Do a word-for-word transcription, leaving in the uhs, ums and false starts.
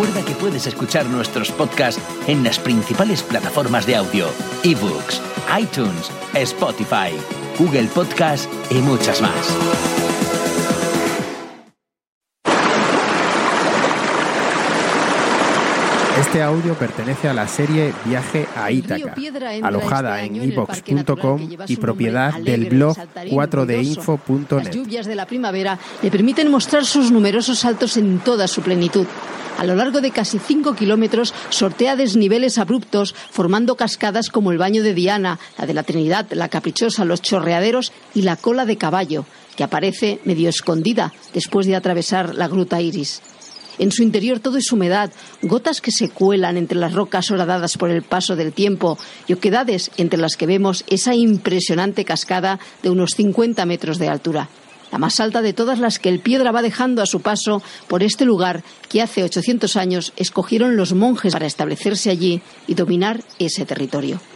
Recuerda que puedes escuchar nuestros podcasts en las principales plataformas de audio: eBooks, iTunes, Spotify, Google Podcast y muchas más. Este audio pertenece a la serie Viaje a Ítaca, alojada en i vox punto com y propiedad del blog cuatro d info punto net. Las lluvias de la primavera le permiten mostrar sus numerosos saltos en toda su plenitud. A lo largo de casi cinco kilómetros sortea desniveles abruptos, formando cascadas como el Baño de Diana, la de la Trinidad, la Caprichosa, los Chorreaderos y la Cola de Caballo, que aparece medio escondida después de atravesar la Gruta Iris. En su interior todo es humedad, gotas que se cuelan entre las rocas horadadas por el paso del tiempo y oquedades entre las que vemos esa impresionante cascada de unos cincuenta metros de altura, la más alta de todas las que el Piedra va dejando a su paso por este lugar que hace ochocientos años escogieron los monjes para establecerse allí y dominar ese territorio.